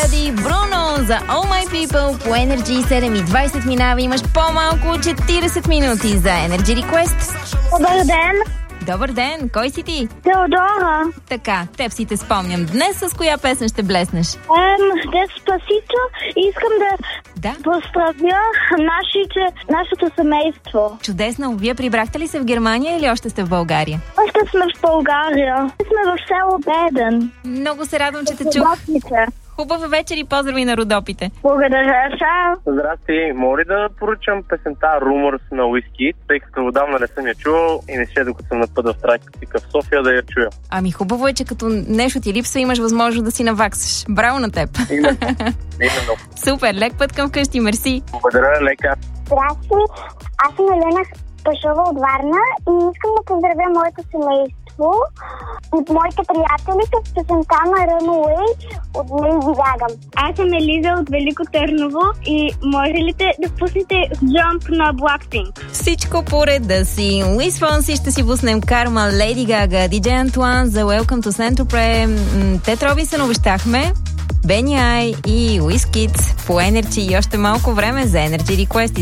Melody, Бруно за All My People по Energy. 7:20 минава. Имаш по-малко от 40 минути за Energy Request. Добър ден! Добър ден! Кой си ти? Теодора. Така, теб си те спомням. Днес с коя песен ще блеснеш? Деспасито. Искам да поздравя нашето семейство. Чудесно! Вие прибрахте ли се в Германия или още сте в България? Още сме в България. Сме в село Беден. Много се радвам, че те чух. Хубава вечер и поздрави на Родопите. Благодаря, чао. Здрасти, мога ли да поръчам песента Rumors на Уискит, тъй като отдавна не съм я чувал и не ще, докато съм на път в трафика в София, да я чуя. Ами хубаво е, че като нещо ти липсва, имаш възможност да си наваксаш. Браво на теб! Именно. Супер, лек път към вкъщи, мерси. Благодаря, лека. Здрасти, аз съм Елена Пашова от Варна и искам да поздравя моето семейство и моите приятели с песента на Runaway от Lady Gaga. Аз съм Елиза от Велико Търново и може ли да пуснете Jump на Blackpink? Всичко по реда си. Луис Фонси ще си пуснем Карма, Lady Gaga, DJ Антуан за Welcome to Saint-Tropez. Тед Робинсън обещахме, Бени Ай и Уискит по Energy и още малко време за Energy Request.